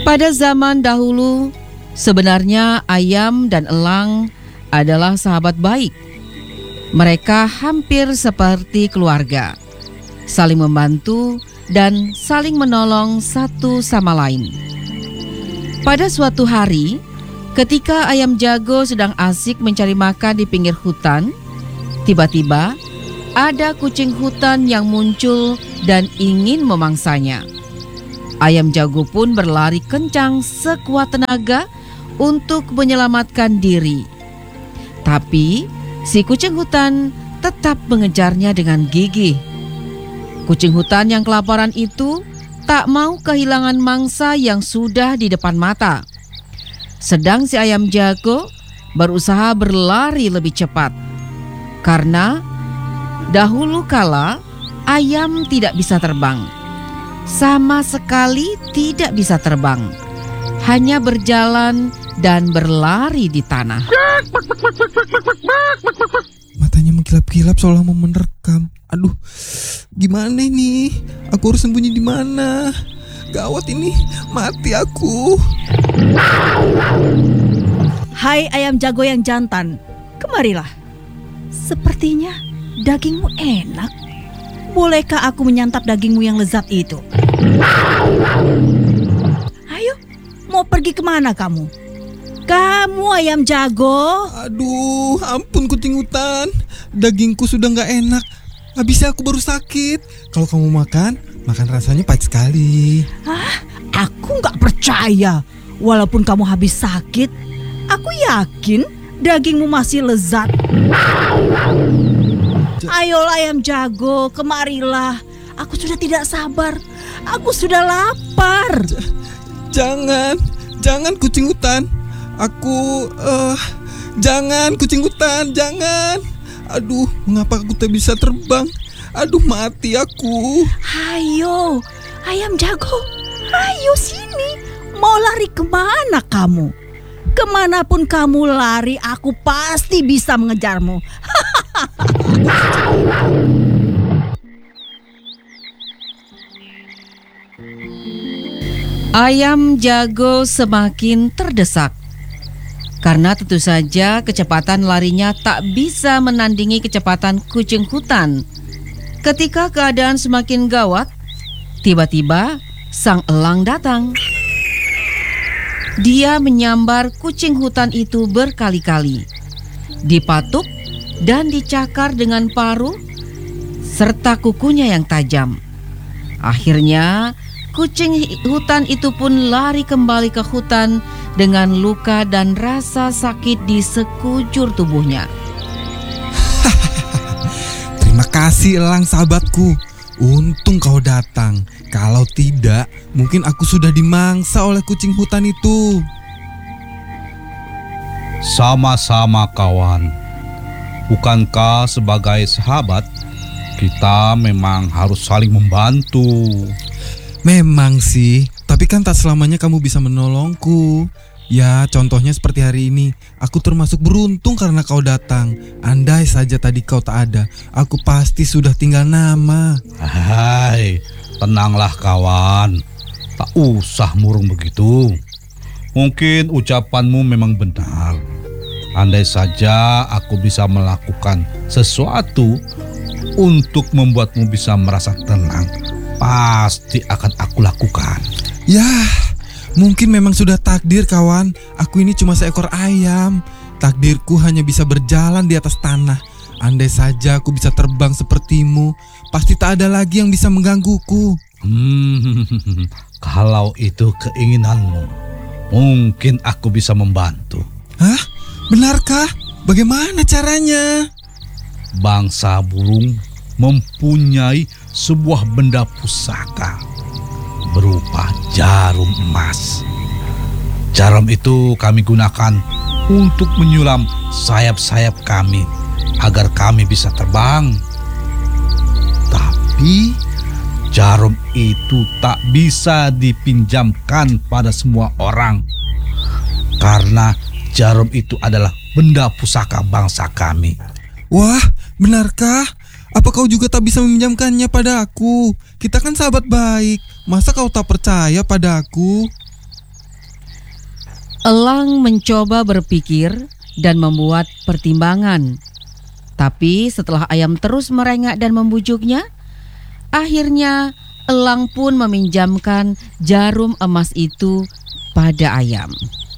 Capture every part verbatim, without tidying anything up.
Pada zaman dahulu, sebenarnya ayam dan elang adalah sahabat baik. Mereka hampir seperti keluarga, saling membantu dan saling menolong satu sama lain. Pada suatu hari, ketika ayam jago sedang asik mencari makan di pinggir hutan, tiba-tiba ada kucing hutan yang muncul dan ingin memangsanya. Ayam jago pun berlari kencang sekuat tenaga untuk menyelamatkan diri. Tapi si kucing hutan tetap mengejarnya dengan gigih. Kucing hutan yang kelaparan itu tak mau kehilangan mangsa yang sudah di depan mata. Sedang si ayam jago berusaha berlari lebih cepat. Karena dahulu kala ayam tidak bisa terbang. Sama sekali tidak bisa terbang. Hanya berjalan dan berlari di tanah. Matanya mengkilap-kilap seolah mau menerkam. Aduh, gimana ini? Aku harus sembunyi di mana? Gawat ini, mati aku. Hai ayam jago yang jantan, kemarilah. Sepertinya dagingmu enak. Bolehkah aku menyantap dagingmu yang lezat itu? Ayo, mau pergi kemana kamu? Kamu ayam jago. Aduh, ampun kucing hutan. Dagingku sudah gak enak. Habisnya aku baru sakit. Kalau kamu makan, makan rasanya pahit sekali. Hah? Aku gak percaya. Walaupun kamu habis sakit, aku yakin dagingmu masih lezat. Ayolah ayam jago, kemarilah. Aku sudah tidak sabar. Aku sudah lapar. J- Jangan, jangan kucing hutan. Aku, uh, jangan kucing hutan, jangan. Aduh, mengapa aku tak bisa terbang? Aduh, mati aku. Ayo, ayam jago, ayo sini. Mau lari kemana kamu? Kemanapun kamu lari, aku pasti bisa mengejarmu. Ayam jago semakin terdesak. Karena tentu saja kecepatan larinya tak bisa menandingi kecepatan kucing hutan. Ketika keadaan semakin gawat, tiba-tiba sang elang datang. Dia menyambar kucing hutan itu berkali-kali, dipatuk dan dicakar dengan paruh serta kukunya yang tajam. Akhirnya kucing hutan itu pun lari kembali ke hutan dengan luka dan rasa sakit di sekujur tubuhnya. Terima kasih elang sahabatku. Untung kau datang. Kalau tidak, mungkin aku sudah dimangsa oleh kucing hutan itu. Sama-sama kawan. Bukankah sebagai sahabat kita memang harus saling membantu? Memang sih, tapi kan tak selamanya kamu bisa menolongku. Ya, contohnya seperti hari ini. Aku termasuk beruntung karena kau datang. Andai saja tadi kau tak ada, aku pasti sudah tinggal nama. Hai, tenanglah kawan. Tak usah murung begitu. Mungkin ucapanmu memang benar. Andai saja aku bisa melakukan sesuatu untuk membuatmu bisa merasa tenang, pasti akan aku lakukan. Ya, mungkin memang sudah takdir kawan. Aku ini cuma seekor ayam. Takdirku hanya bisa berjalan di atas tanah. Andai saja aku bisa terbang sepertimu, pasti tak ada lagi yang bisa menggangguku. Hmm, kalau itu keinginanmu, mungkin aku bisa membantu. Hah? Benarkah? Bagaimana caranya? Bangsa burung mempunyai sebuah benda pusaka berupa jarum emas. Jarum itu kami gunakan untuk menyulam sayap-sayap kami agar kami bisa terbang. Tapi jarum itu tak bisa dipinjamkan pada semua orang karena jarum itu adalah benda pusaka bangsa kami. Wah, benarkah? Apa kau juga tak bisa meminjamkannya pada aku? Kita kan sahabat baik. Masa kau tak percaya pada aku? Elang mencoba berpikir dan membuat pertimbangan. Tapi setelah ayam terus merengek dan membujuknya, akhirnya elang pun meminjamkan jarum emas itu pada ayam.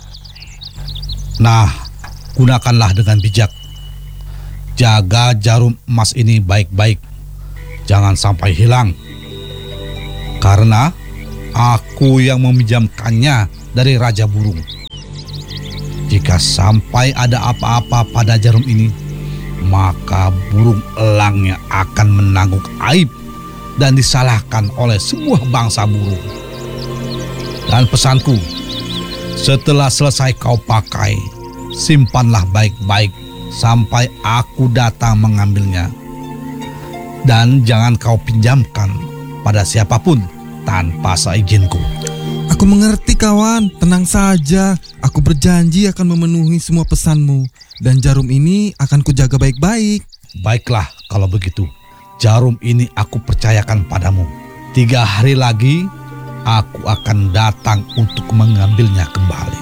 Nah, gunakanlah dengan bijak. Jaga jarum emas ini baik-baik. Jangan sampai hilang. Karena aku yang meminjamkannya dari Raja Burung. Jika sampai ada apa-apa pada jarum ini, maka burung elangnya akan menanggung aib dan disalahkan oleh semua bangsa burung. Dan pesanku, setelah selesai kau pakai, simpanlah baik-baik sampai aku datang mengambilnya. Dan jangan kau pinjamkan pada siapapun tanpa seizinku. Aku mengerti kawan, tenang saja. Aku berjanji akan memenuhi semua pesanmu. Dan jarum ini akan kujaga baik-baik. Baiklah kalau begitu. Jarum ini aku percayakan padamu. Tiga hari lagi aku akan datang untuk mengambilnya kembali.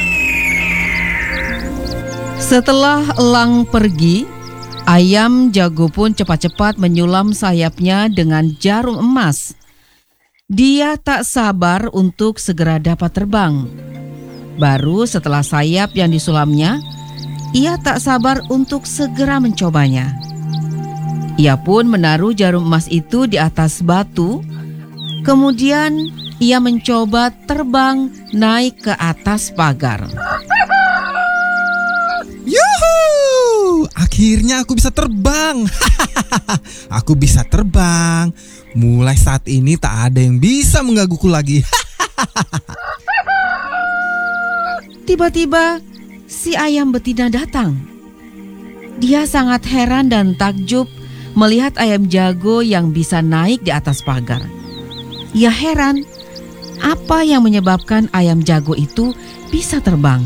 Setelah elang pergi, ayam jago pun cepat-cepat menyulam sayapnya dengan jarum emas. Dia tak sabar untuk segera dapat terbang. Baru setelah sayap yang disulamnya, ia tak sabar untuk segera mencobanya. Ia pun menaruh jarum emas itu di atas batu. Kemudian ia mencoba terbang naik ke atas pagar. Yuhu! Akhirnya aku bisa terbang. Aku bisa terbang. Mulai saat ini tak ada yang bisa menggangguku lagi. Tiba-tiba si ayam betina datang. Dia sangat heran dan takjub melihat ayam jago yang bisa naik di atas pagar. Ia heran apa yang menyebabkan ayam jago itu bisa terbang.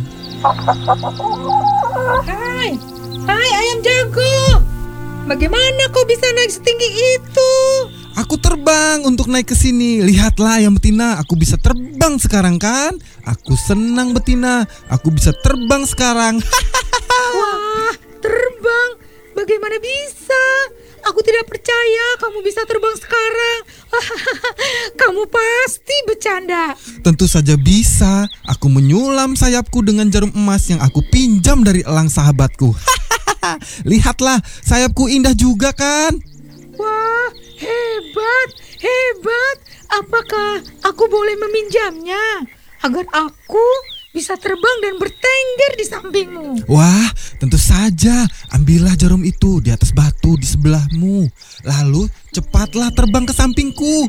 Hai, hai ayam jago. Bagaimana kau bisa naik setinggi itu? Aku terbang untuk naik ke sini. Lihatlah ayam betina, aku bisa terbang sekarang kan? Aku senang betina, aku bisa terbang sekarang. Wah, terbang? Bagaimana bisa? Aku tidak percaya kamu bisa terbang sekarang. Kamu pasti bercanda. Tentu saja bisa. Aku menyulam sayapku dengan jarum emas yang aku pinjam dari elang sahabatku. Lihatlah, sayapku indah juga kan? Wah, hebat, hebat. Apakah aku boleh meminjamnya agar aku bisa terbang dan bertengger di sampingmu? Wah, tentu saja. Ambillah jarum itu di atas batu di sebelahmu. Lalu cepatlah terbang ke sampingku.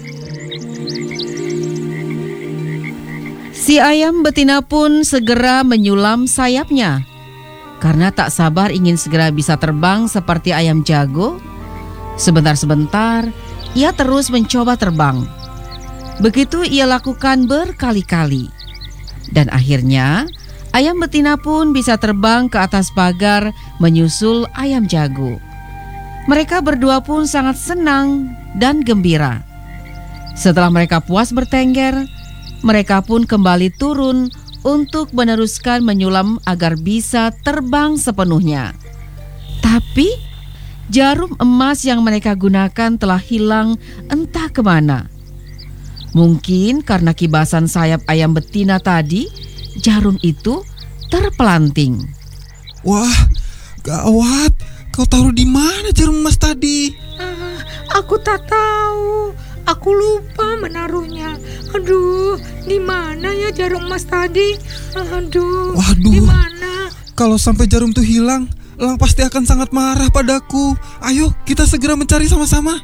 Si ayam betina pun segera menyulam sayapnya. Karena tak sabar ingin segera bisa terbang seperti ayam jago, sebentar-sebentar ia terus mencoba terbang. Begitu ia lakukan berkali-kali. Dan akhirnya ayam betina pun bisa terbang ke atas pagar menyusul ayam jago. Mereka berdua pun sangat senang dan gembira. Setelah mereka puas bertengger, mereka pun kembali turun untuk meneruskan menyulam agar bisa terbang sepenuhnya. Tapi jarum emas yang mereka gunakan telah hilang entah kemana. Mungkin karena kibasan sayap ayam betina tadi, jarum itu terpelanting. Wah, gawat. Kau taruh di mana jarum emas tadi? Ah, aku tak tahu. Aku lupa menaruhnya. Aduh, di mana ya jarum emas tadi? Aduh, Waduh. di mana? Kalau sampai jarum itu hilang, elang pasti akan sangat marah padaku. Ayo, kita segera mencari sama-sama.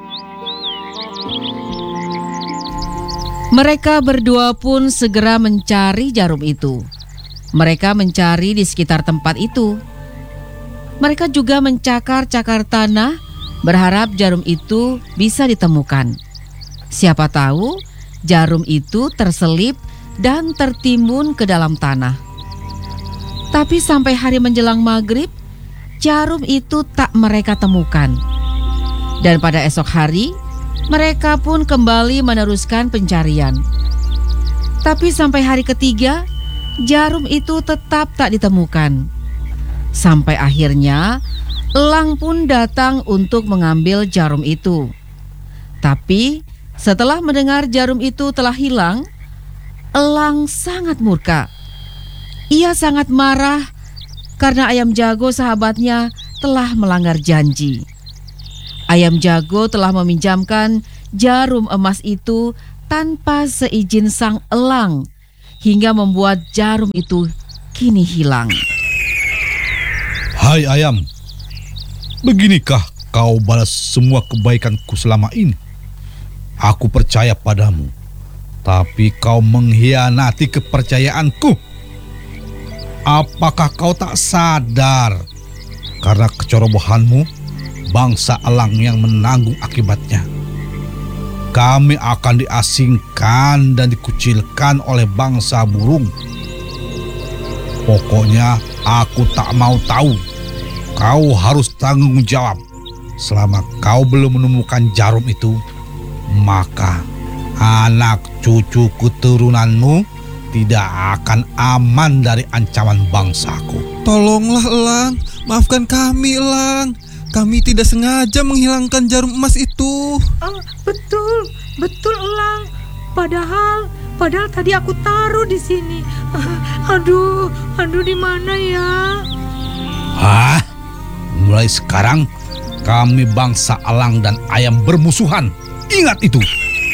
Mereka berdua pun segera mencari jarum itu. Mereka mencari di sekitar tempat itu. Mereka juga mencakar-cakar tanah, berharap jarum itu bisa ditemukan. Siapa tahu jarum itu terselip dan tertimbun ke dalam tanah. Tapi sampai hari menjelang maghrib, jarum itu tak mereka temukan. Dan pada esok hari, mereka pun kembali meneruskan pencarian. Tapi sampai hari ketiga, jarum itu tetap tak ditemukan. Sampai akhirnya elang pun datang untuk mengambil jarum itu. Tapi setelah mendengar jarum itu telah hilang, elang sangat murka. Ia sangat marah karena ayam jago sahabatnya telah melanggar janji. Ayam jago telah meminjamkan jarum emas itu tanpa seizin sang elang, hingga membuat jarum itu kini hilang. Hai ayam, beginikah kau balas semua kebaikanku selama ini? Aku percaya padamu, tapi kau mengkhianati kepercayaanku. Apakah kau tak sadar? Karena kecerobohanmu, bangsa elang yang menanggung akibatnya. Kami akan diasingkan dan dikucilkan oleh bangsa burung. Pokoknya aku tak mau tahu. Kau harus tanggung jawab. Selama kau belum menemukan jarum itu, maka anak cucu keturunanmu tidak akan aman dari ancaman bangsaku. Tolonglah elang, maafkan kami elang. Kami tidak sengaja menghilangkan jarum emas itu. Ah, betul, betul elang. Padahal, padahal tadi aku taruh di sini. Ah, aduh, aduh di mana ya? Hah? Mulai sekarang kami bangsa elang dan ayam bermusuhan. Ingat itu.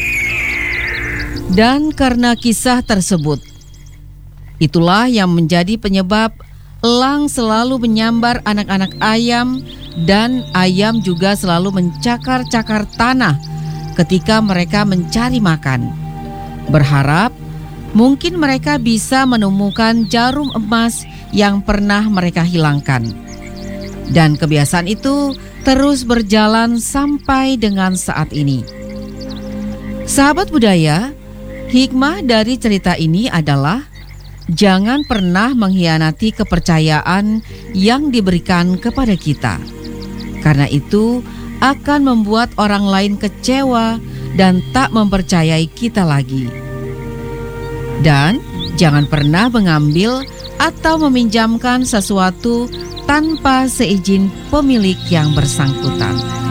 Dan karena kisah tersebut, itulah yang menjadi penyebab elang selalu menyambar anak-anak ayam, dan ayam juga selalu mencakar-cakar tanah ketika mereka mencari makan, berharap mungkin mereka bisa menemukan jarum emas yang pernah mereka hilangkan. Dan kebiasaan itu terus berjalan sampai dengan saat ini. Sahabat budaya, hikmah dari cerita ini adalah jangan pernah mengkhianati kepercayaan yang diberikan kepada kita. Karena itu akan membuat orang lain kecewa dan tak mempercayai kita lagi. Dan jangan pernah mengambil atau meminjamkan sesuatu tanpa seizin pemilik yang bersangkutan.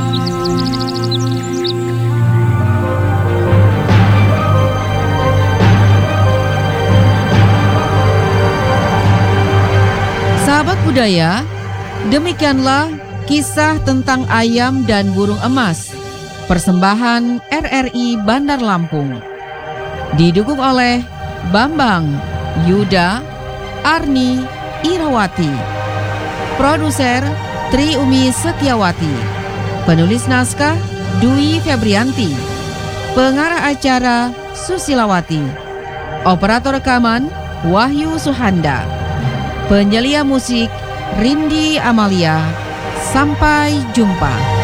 Sahabat budaya, demikianlah kisah tentang ayam dan burung emas, persembahan R R I Bandar Lampung. Didukung oleh Bambang, Yuda, Arni, Irawati. Produser Tri Umi Setiawati. Penulis naskah Dwi Febrianti. Pengarah acara Susilawati. Operator rekaman Wahyu Suhanda. Penyelia musik Rindi Amalia. Sampai jumpa.